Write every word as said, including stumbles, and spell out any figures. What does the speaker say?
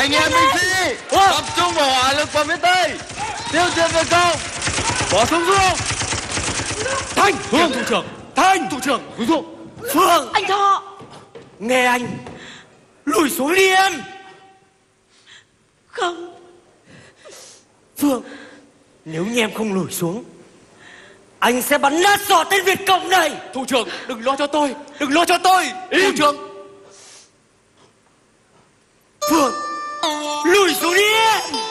Anh em binh sĩ tập trung vào hỏa lực vào phía tây, tiêu diệt về công, bỏ súng xuống. Thanh, Phương thủ trưởng. Thanh thủ trưởng. Xuống xuống. Phương, Anh Thọ. nghe anh, lùi xuống đi em. Không. Phương, nếu như em không lùi xuống, anh sẽ bắn nát sọ tên Việt Cộng này. Thủ trưởng, đừng lo cho tôi, đừng lo cho tôi. Thủ trưởng. Phương, lùi xuống đi em.